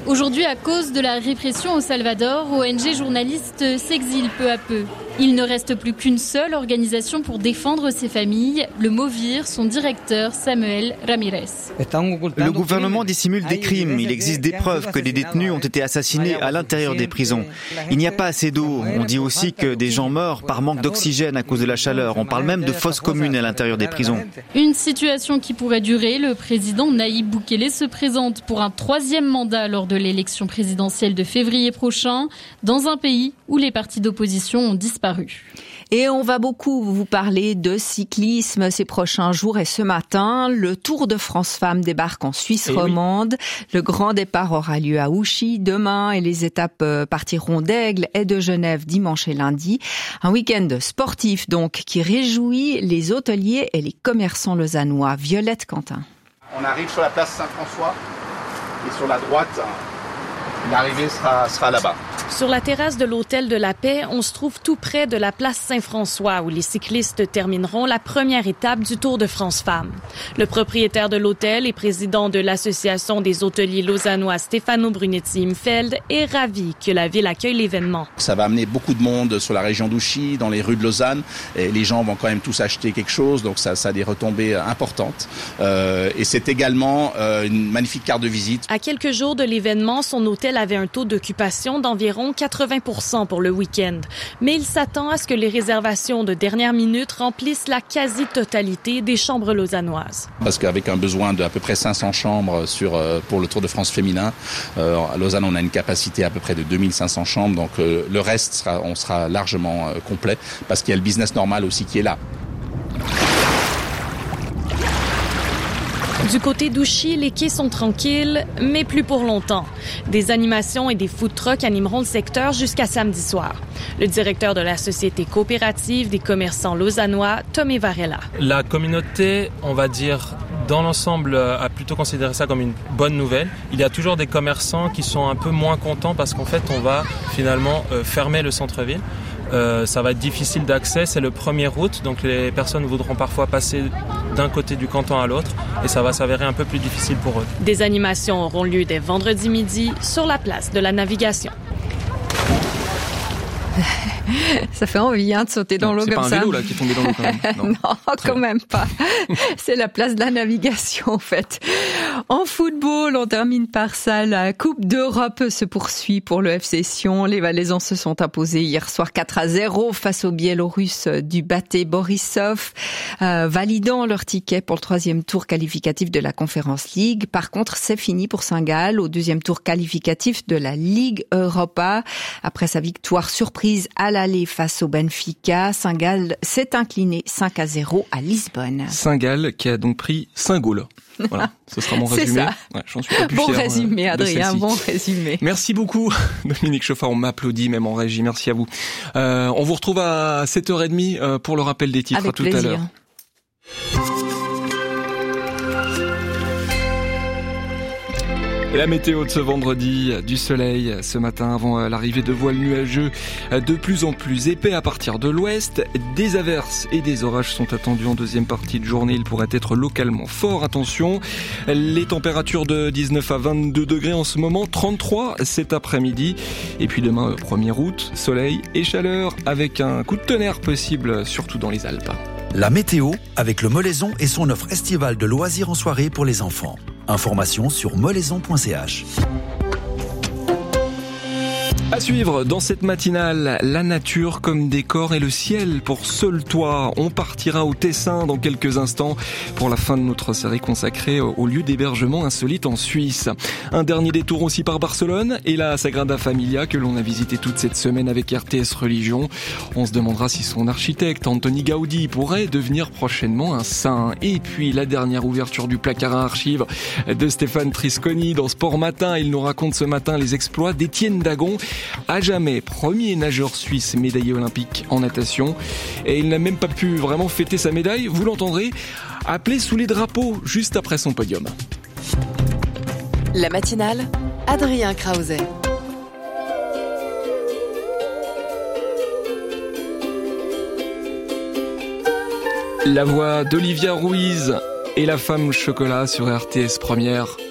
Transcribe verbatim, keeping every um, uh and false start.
Aujourd'hui, à cause de la répression au Salvador, O N G journalistes s'exilent peu à peu. Il ne reste plus qu'une seule organisation pour défendre ces familles, le MOVIR, son directeur Samuel Ramirez. Le gouvernement dissimule des crimes. Il existe des preuves que des détenus ont été assassinés à l'intérieur des prisons. Il n'y a pas assez d'eau. On dit aussi que des gens meurent par manque d'oxygène à cause de la chaleur. On parle même de fosses communes à l'intérieur des prisons. Une situation qui pourrait durer. Le président Nayib Bukele se présente pour un troisième mandat lors de l'élection présidentielle de février prochain, dans un pays où les partis d'opposition ont disparu. Et on va beaucoup vous parler de cyclisme ces prochains jours. Et ce matin, le Tour de France Femmes débarque en Suisse et romande. Oui. Le grand départ aura lieu à Ouchy demain et les étapes partiront d'Aigle et de Genève dimanche et lundi. Un week-end sportif donc qui réjouit les hôteliers et les commerçants lausannois. Violette Quentin. On arrive sur la place Saint-François et sur la droite, l'arrivée sera, sera là-bas. Sur la terrasse de l'hôtel de la Paix, on se trouve tout près de la place Saint-François où les cyclistes termineront la première étape du Tour de France Femmes. Le propriétaire de l'hôtel et président de l'association des hôteliers lausannois Stefano Brunetti-Imfeld est ravi que la ville accueille l'événement. Ça va amener beaucoup de monde sur la région d'Ouchy, dans les rues de Lausanne. Et les gens vont quand même tous acheter quelque chose, donc ça, ça a des retombées importantes. Euh, et c'est également euh, une magnifique carte de visite. À quelques jours de l'événement, son hôtel avait un taux d'occupation d'environ quatre-vingts pour cent pour le week-end. Mais il s'attend à ce que les réservations de dernière minute remplissent la quasi-totalité des chambres lausannoises. Parce qu'avec un besoin d'à peu près cinq cents chambres sur, euh, pour le Tour de France féminin, euh, à Lausanne, on a une capacité à peu près de deux mille cinq cents chambres. Donc euh, le reste, sera, on sera largement euh, complet parce qu'il y a le business normal aussi qui est là. Du côté d'Ouchy, les quais sont tranquilles, mais plus pour longtemps. Des animations et des food trucks animeront le secteur jusqu'à samedi soir. Le directeur de la Société coopérative des commerçants lausannois, Tomé Varela. La communauté, on va dire, dans l'ensemble, a plutôt considéré ça comme une bonne nouvelle. Il y a toujours des commerçants qui sont un peu moins contents parce qu'en fait, on va finalement euh, fermer le centre-ville. Euh, ça va être difficile d'accès, c'est le premier août, donc les personnes voudront parfois passer d'un côté du canton à l'autre et ça va s'avérer un peu plus difficile pour eux. Des animations auront lieu dès vendredi midi sur la place de la Navigation. Ça fait envie hein, de sauter dans non, l'eau comme ça. C'est pas un vélo là qui est tombé dans l'eau quand même. Non, non quand même pas. C'est la place de la Navigation en fait. En football, on termine par ça. La Coupe d'Europe se poursuit pour le F C Sion. Les Valaisans se sont imposés hier soir quatre à zéro face aux Biélorusses du Bate Borisov, euh, validant leur ticket pour le troisième tour qualificatif de la Conference League. Par contre, c'est fini pour Saint-Gall au deuxième tour qualificatif de la Ligue Europa. Après sa victoire surprise à l'aller face au Benfica, Saint-Gall s'est incliné cinq à zéro à Lisbonne. Saint-Gall qui a donc pris cinq goals. Voilà, ce sera mon résumé. C'est ça. Ouais, j'en suis pas plus bon fier. Résumé, euh, Adrien, bon résumé. Merci beaucoup, Dominique Chauffard. On m'applaudit même en régie. Merci à vous. Euh, on vous retrouve à sept heures trente pour le rappel des titres. Avec à tout plaisir. à l'heure. Et la météo de ce vendredi, du soleil ce matin avant l'arrivée de voiles nuageux de plus en plus épais à partir de l'ouest. Des averses et des orages sont attendus en deuxième partie de journée. Ils pourraient être localement forts. Attention, les températures de dix-neuf à vingt-deux degrés en ce moment, trente-trois cet après-midi. Et puis demain, premier août, soleil et chaleur avec un coup de tonnerre possible, surtout dans les Alpes. La météo avec le Molaison et son offre estivale de loisirs en soirée pour les enfants. Information sur molaison point c h. À suivre dans cette matinale, la nature comme décor et le ciel pour seul toit. On partira au Tessin dans quelques instants pour la fin de notre série consacrée au lieu d'hébergement insolite en Suisse. Un dernier détour aussi par Barcelone et la Sagrada Familia que l'on a visité toute cette semaine avec R T S Religion. On se demandera si son architecte Antoni Gaudi pourrait devenir prochainement un saint. Et puis la dernière ouverture du placard à archives de Stéphane Trisconi dans Sport Matin. Il nous raconte ce matin les exploits d'Étienne Dagon, à jamais premier nageur suisse médaillé olympique en natation. Et il n'a même pas pu vraiment fêter sa médaille, vous l'entendrez, appelé sous les drapeaux juste après son podium. La matinale, Adrien Krause. La voix d'Olivia Ruiz et la femme chocolat sur R T S Première.